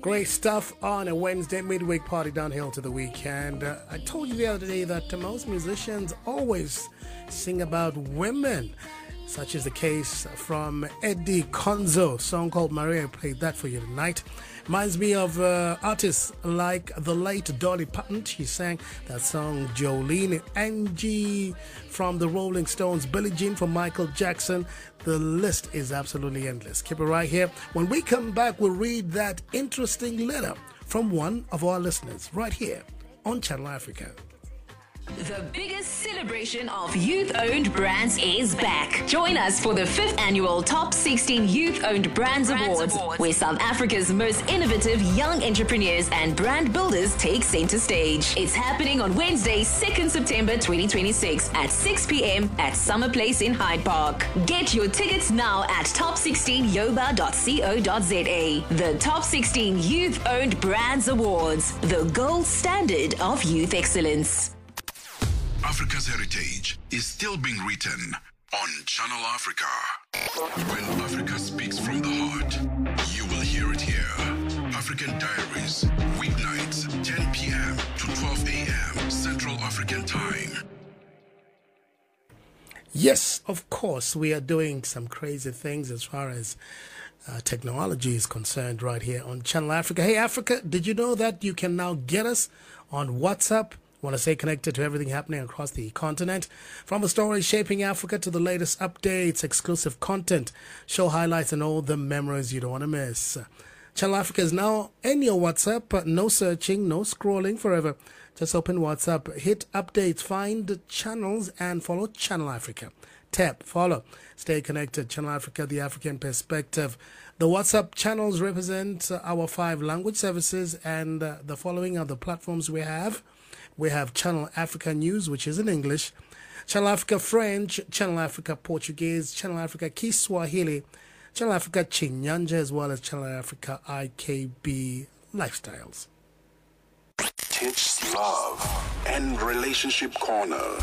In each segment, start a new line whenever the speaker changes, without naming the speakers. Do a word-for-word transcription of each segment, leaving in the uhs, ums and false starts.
Great stuff on a Wednesday midweek party downhill to the weekend. Uh, I told you the other day that uh, most musicians always sing about women, such is the case from Eddie Conzo, song called Maria. I played that for you tonight. Reminds me of uh, artists like the late Dolly Parton. She sang that song Jolene. Angie from the Rolling Stones, Billie Jean from Michael Jackson. The list is absolutely endless. Keep it right here. When we come back, we'll read that interesting letter from one of our listeners right here on Channel Africa.
The biggest celebration of youth-owned brands is back. Join us for the fifth annual Top sixteen Youth-Owned Brands, brands Awards, Awards, where South Africa's most innovative young entrepreneurs and brand builders take center stage. It's happening on Wednesday, second September twenty twenty-six at six p.m. at Summer Place in Hyde Park. Get your tickets now at top sixteen yoba dot co dot za. The Top sixteen Youth-Owned Brands Awards, the gold standard of youth excellence.
Africa's heritage is still being written on Channel Africa. When Africa speaks from the heart, you will hear it here. African Diaries, weeknights, ten p.m. to twelve a.m. Central African Time.
Yes, of course, we are doing some crazy things as far as uh, technology is concerned right here on Channel Africa. Hey, Africa, did you know that you can now get us on WhatsApp? Want to stay connected to everything happening across the continent? From the stories shaping Africa to the latest updates, exclusive content, show highlights, and all the memories you don't want to miss. Channel Africa is now in your WhatsApp. No searching, no scrolling forever. Just open WhatsApp, hit updates, find channels, and follow Channel Africa. Tap, follow, stay connected. Channel Africa, the African perspective. The WhatsApp channels represent our five language services, and uh, the following are the platforms we have. We have Channel Africa News, which is in English, Channel Africa French, Channel Africa Portuguese, Channel Africa Kiswahili, Channel Africa Chinyanja, as well as Channel Africa I K B Lifestyles.
Teach Love and Relationship Corner.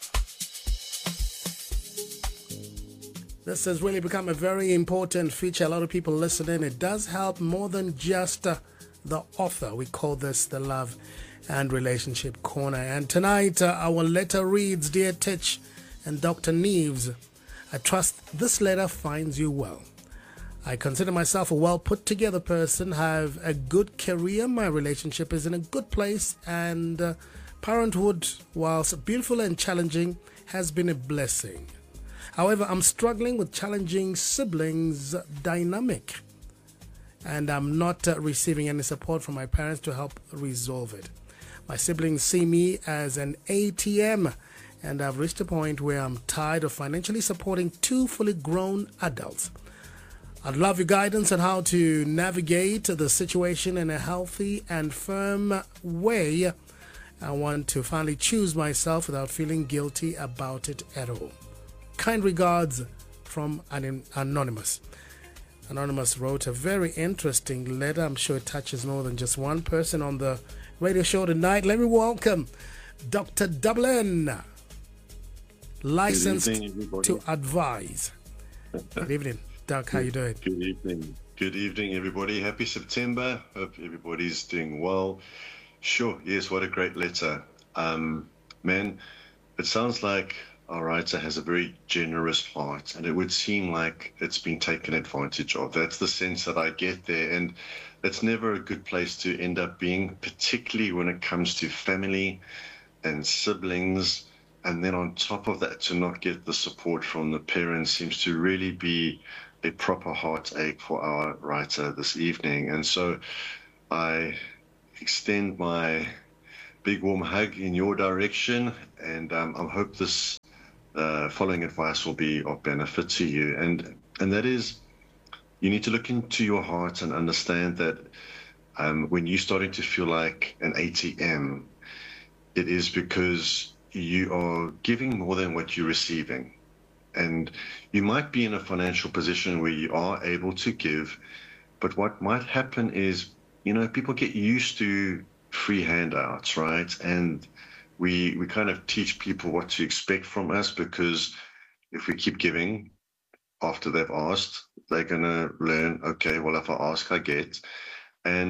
This has really become a very important feature. A lot of people listening. It does help more than just uh, the author. We call this the Love and Relationship Corner. And tonight, uh, our letter reads, Dear Titch and Doctor Neves, I trust this letter finds you well. I consider myself a well put together person, have a good career, my relationship is in a good place, and uh, parenthood, whilst beautiful and challenging, has been a blessing. However, I'm struggling with challenging siblings dynamic, and I'm not uh, receiving any support from my parents to help resolve it. My siblings see me as an A T M, and I've reached a point where I'm tired of financially supporting two fully grown adults. I'd love your guidance on how to navigate the situation in a healthy and firm way. I want to finally choose myself without feeling guilty about it at all. Kind regards from an anonymous. Anonymous wrote a very interesting letter. I'm sure it touches more than just one person on the radio show tonight. Let me welcome Doctor Double N, licensed
evening,
to advise. Good evening, Doc. How you doing?
Good evening. Good evening, everybody. Happy September. Hope everybody's doing well. Sure. Yes. What a great letter. Um, man, it sounds like our writer has a very generous heart, and it would seem like it's been taken advantage of. That's the sense that I get there, and it's never a good place to end up being, particularly when it comes to family and siblings. And then on top of that, to not get the support from the parents seems to really be a proper heartache for our writer this evening. And so I extend my big warm hug in your direction, and um, I hope this uh, following advice will be of benefit to you. And and that is, you need to look into your heart and understand that um, when you're starting to feel like an A T M, it is because you are giving more than what you're receiving. And you might be in a financial position where you are able to give, but what might happen is, you know, people get used to free handouts, right? And we we kind of teach people what to expect from us, because if we keep giving after they've asked, they're going to learn, okay, well, if I ask, I get. And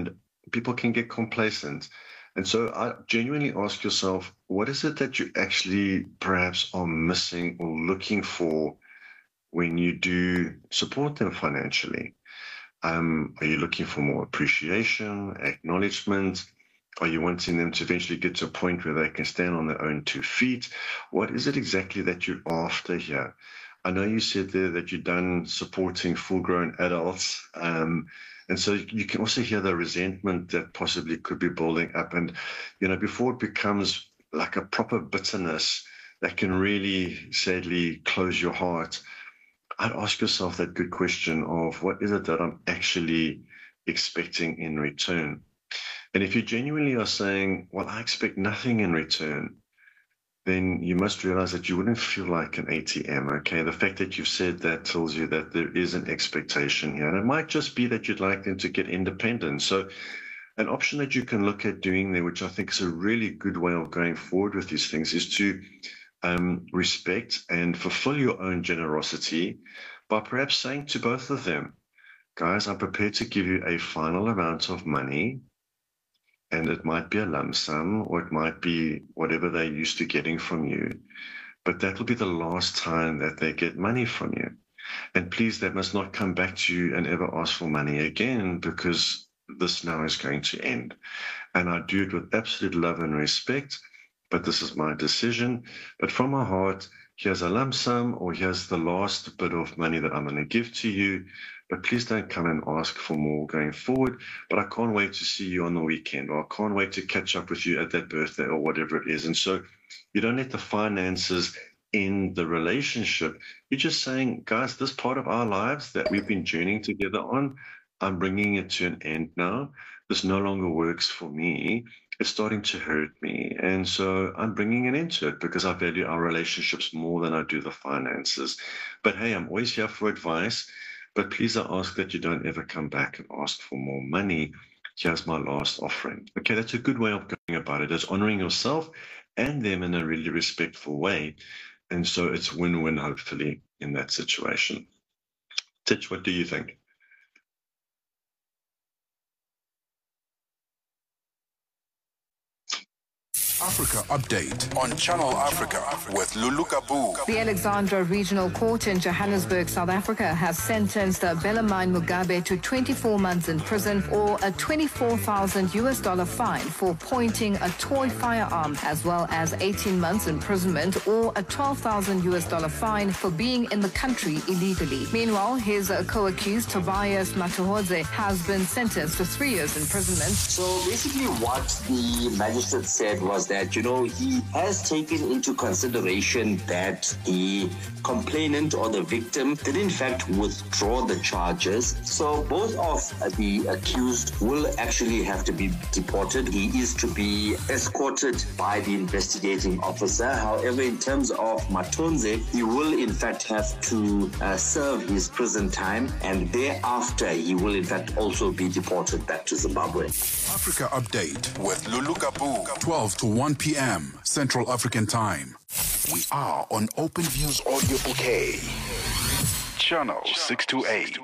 people can get complacent. And so I genuinely ask yourself, what is it that you actually perhaps are missing or looking for when you do support them financially? Um, are you looking for more appreciation, acknowledgement? Are you wanting them to eventually get to a point where they can stand on their own two feet? What is it exactly that you're after here? I know you said there that you're done supporting full-grown adults, um, and so you can also hear the resentment that possibly could be building up. And, you know, before it becomes like a proper bitterness that can really, sadly, close your heart, I'd ask yourself that good question of what is it that I'm actually expecting in return? And if you genuinely are saying, well, I expect nothing in return, then you must realize that you wouldn't feel like an A T M, okay? The fact that you've said that tells you that there is an expectation here. And it might just be that you'd like them to get independent. So an option that you can look at doing there, which I think is a really good way of going forward with these things, is to um, respect and fulfill your own generosity by perhaps saying to both of them, guys, I'm prepared to give you a final amount of money, and it might be a lump sum, or it might be whatever they're used to getting from you. But that will be the last time that they get money from you. And please, they must not come back to you and ever ask for money again, because this now is going to end. And I do it with absolute love and respect, but this is my decision. But from my heart, here's a lump sum, or here's the last bit of money that I'm going to give to you. But please don't come and ask for more going forward. But I can't wait to see you on the weekend, or I can't wait to catch up with you at that birthday, or whatever it is. And so you don't let the finances end the relationship. You're just saying, guys, this part of our lives that we've been journeying together on, I'm bringing it to an end now. This no longer works for me. It's starting to hurt me. And so I'm bringing an end to it because I value our relationships more than I do the finances. But hey, I'm always here for advice. But please, I ask that you don't ever come back and ask for more money. Here's my last offering. Okay, that's a good way of going about it. It's honoring yourself and them in a really respectful way. And so it's win-win, hopefully, in that situation. Titch, what do you think?
Africa Update on Channel Africa with Lulu Kabu.
The Alexandra Regional Court in Johannesburg, South Africa, has sentenced Bellarmine Mugabe to twenty-four months in prison or a twenty-four thousand U S dollar fine for pointing a toy firearm, as well as eighteen months imprisonment or a twelve thousand U S dollar fine for being in the country illegally. Meanwhile, his co-accused Tobias Matuhodze has been sentenced to three years imprisonment.
So basically what the magistrate said was that, you know, he has taken into consideration that the complainant or the victim did in fact withdraw the charges. So both of the accused will actually have to be deported. He is to be escorted by the investigating officer. However, in terms of Matonze, he will in fact have to uh, serve his prison time, and thereafter he will in fact also be deported back to Zimbabwe.
Africa Update with Lulu Kabu, twelve to one p.m. Central African Time. We are on OpenView's audio bouquet. Channel six two eight.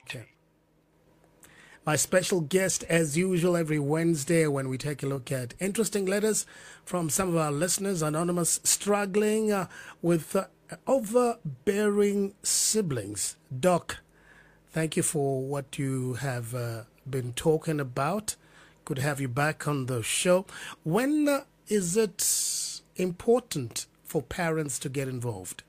My special guest, as usual, every Wednesday when we take a look at interesting letters from some of our listeners, anonymous, struggling uh, with uh, overbearing siblings. Doc, thank you for what you have uh, been talking about. Good to have you back on the show. When uh, is it important for parents to get involved?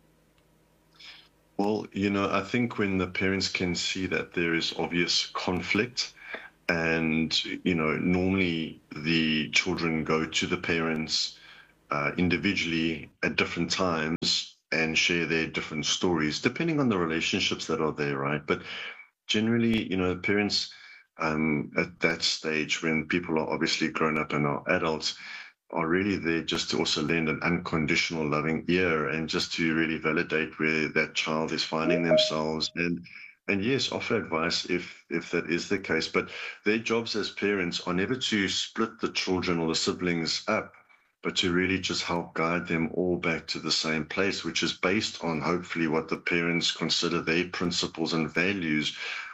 Well, you know, I think when the parents can see that there is obvious conflict, and, you know, normally the children go to the parents uh, individually at different times and share their different stories, depending on the relationships that are there, right? But generally, you know, parents um, at that stage, when people are obviously grown up and are adults, are really there just to also lend an unconditional loving ear and just to really validate where that child is finding themselves, and and yes, offer advice if if that is the case. But their jobs as parents are never to split the children or the siblings up, but to really just help guide them all back to the same place, which is based on hopefully what the parents consider their principles and values,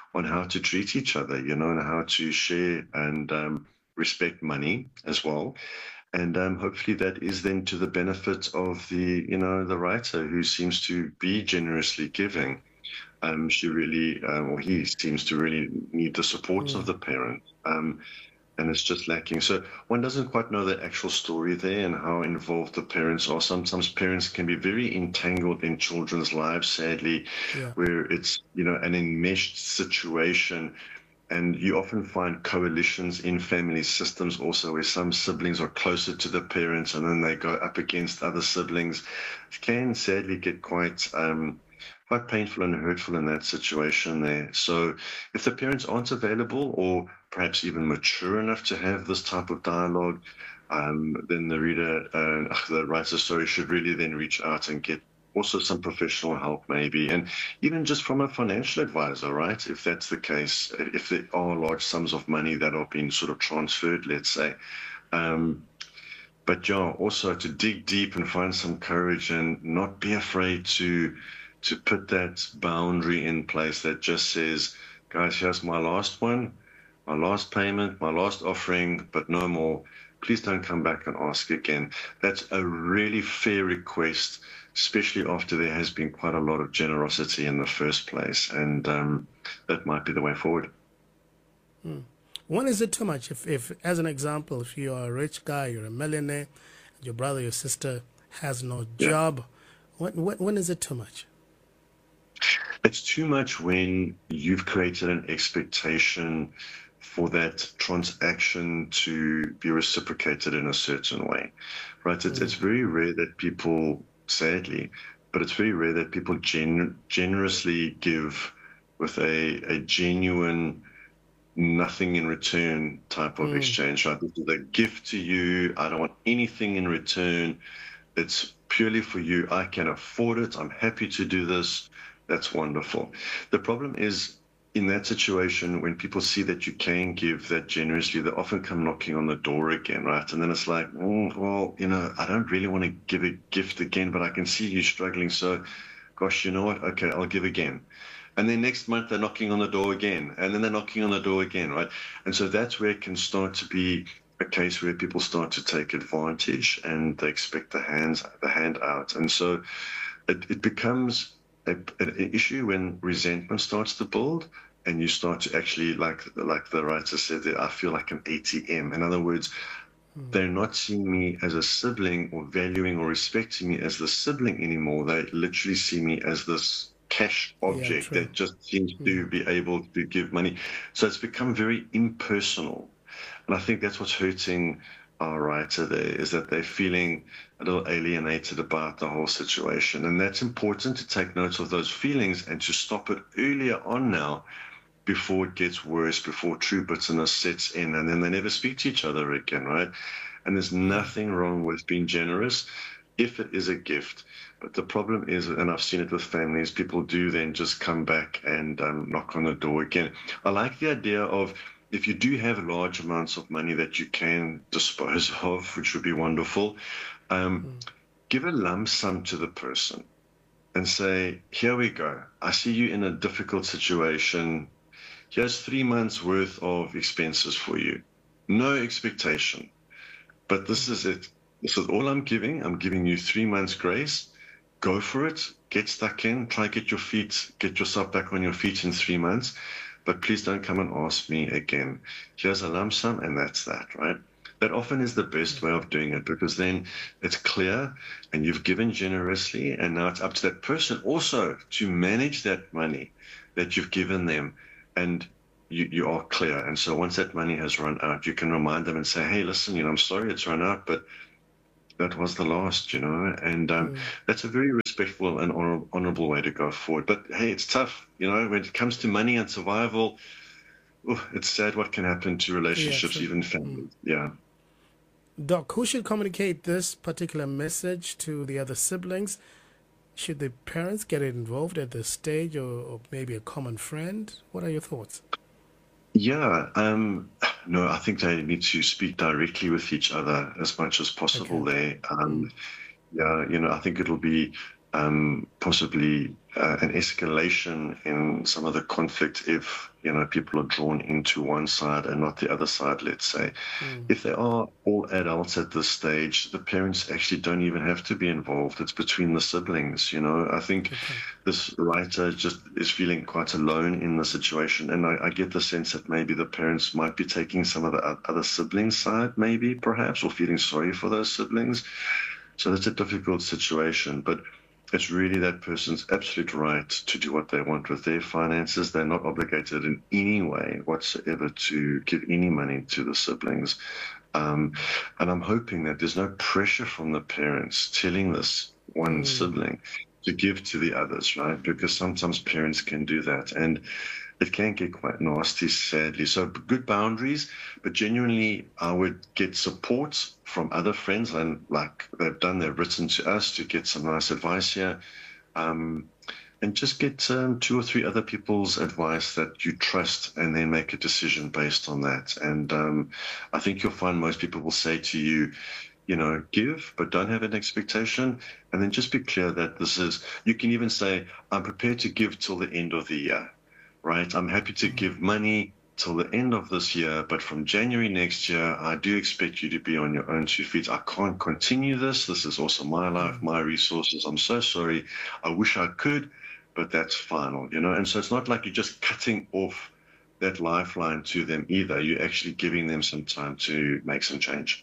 on how to treat each other, you know, and how to share and um, respect money as well. And um, hopefully that is then to the benefit of the, you know, the writer who seems to be generously giving. Um, she really, um, or he seems to really need the support mm. of the parent. Um, and it's just lacking. So one doesn't quite know the actual story there and how involved the parents are. Sometimes parents can be very entangled in children's lives, sadly, yeah. where it's, you know, an enmeshed situation. And you often find coalitions in family systems also where some siblings are closer to the parents and then they go up against other siblings. It can sadly get quite... Um, quite painful and hurtful in that situation there. So if the parents aren't available or perhaps even mature enough to have this type of dialogue, um, then the reader, uh, the writer, sorry, should really then reach out and get also some professional help maybe, and even just from a financial advisor, right? If that's the case, if there are large sums of money that are being sort of transferred, let's say. Um, but yeah, also to dig deep and find some courage and not be afraid to to put that boundary in place that just says, guys, here's my last one, my last payment, my last offering, but no more. Please don't come back and ask again. That's a really fair request, especially after there has been quite a lot of generosity in the first place. And um, that might be the way forward.
Hmm. When is it too much? If, if, as an example, if you're a rich guy, you're a millionaire, your brother, your sister has no job, yeah. when, when, when is it too much?
It's too much when you've created an expectation for that transaction to be reciprocated in a certain way, right? It's, mm. it's very rare that people, sadly, but it's very rare that people gen- generously give with a, a genuine nothing in return type of mm. exchange, right? This is a gift to you. I don't want anything in return. It's purely for you. I can afford it. I'm happy to do this. That's wonderful. The problem is in that situation, when people see that you can give that generously, they often come knocking on the door again, right? And then it's like, oh, well, you know, I don't really want to give a gift again, but I can see you struggling. So, gosh, you know what? Okay, I'll give again. And then next month they're knocking on the door again. And then they're knocking on the door again, right? And so that's where it can start to be a case where people start to take advantage and they expect the hands, the hand out. And so it, it becomes an issue when resentment starts to build and you start to actually, like like the writer said, I feel like an A T M. In other words, mm. they're not seeing me as a sibling or valuing or respecting me as the sibling anymore. They literally see me as this cash object yeah, that just seems mm. to be able to give money. So it's become very impersonal. And I think that's what's hurting our writer there, is that they're feeling a little alienated about the whole situation. And that's important to take note of those feelings and to stop it earlier on now before it gets worse, before true bitterness sets in and then they never speak to each other again, right? And there's nothing wrong with being generous if it is a gift. But the problem is, and I've seen it with families, people do then just come back and um, knock on the door again. I like the idea of, if you do have large amounts of money that you can dispose of, which would be wonderful, um, mm. give a lump sum to the person and say, here we go. I see you in a difficult situation. Here's three months worth of expenses for you. No expectation. But this is it. This is all I'm giving. I'm giving you three months grace. Go for it. Get stuck in. Try get your feet, get yourself back on your feet in three months. But please don't come and ask me again. Here's a lump sum, and that's that, right? That often is the best way of doing it, because then it's clear and you've given generously, and now it's up to that person also to manage that money that you've given them, and you, you are clear. And so once that money has run out, you can remind them and say, hey, listen, you know, I'm sorry it's run out, but that was the last, you know, and um, mm. that's a very respectful and honor- honorable way to go forward. But hey, it's tough, you know, when it comes to money and survival. Oh, it's sad what can happen to relationships, yeah, even families. Mm. Yeah.
Doc, who should communicate this particular message to the other siblings? Should the parents get involved at this stage, or, or maybe a common friend? What are your thoughts?
Yeah, um, no, I think they need to speak directly with each other as much as possible okay. there. Um, yeah, you know, I think it'll be um, possibly uh, an escalation in some of the conflict if, you know, people are drawn into one side and not the other side, let's say. Mm. If they are all adults at this stage, the parents actually don't even have to be involved. It's between the siblings, you know. I think okay. this writer just is feeling quite alone in the situation, and I, I get the sense that maybe the parents might be taking some of the other siblings' side, maybe, perhaps, or feeling sorry for those siblings. So that's a difficult situation, but it's really that person's absolute right to do what they want with their finances. They're not obligated in any way whatsoever to give any money to the siblings. Um, and I'm hoping that there's no pressure from the parents telling this one mm. sibling to give to the others, right? Because sometimes parents can do that. And it can get quite nasty, sadly. So good boundaries, but genuinely I would get support from other friends, and like they've done, they've written to us to get some nice advice here, um, and just get um, two or three other people's advice that you trust, and then make a decision based on that. And um, I think you'll find most people will say to you, you know, give, but don't have an expectation. And then just be clear that this is, you can even say, I'm prepared to give till the end of the year. Right, I'm happy to give money till the end of this year, but from January next year, I do expect you to be on your own two feet. I can't continue this. This is also my life, my resources. I'm so sorry. I wish I could, but that's final, you know. And so it's not like you're just cutting off that lifeline to them either. You're actually giving them some time to make some change.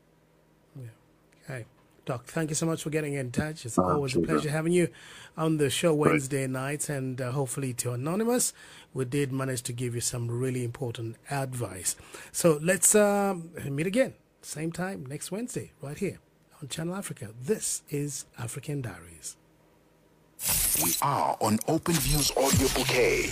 Yeah. Okay. Doc, thank you so much for getting in touch. It's always a pleasure having you on the show Wednesday nights, and uh, hopefully to Anonymous, we did manage to give you some really important advice. So let's um, meet again, same time next Wednesday, right here on Channel Africa. This is African Diaries.
We are on Open Views Audio Bouquet.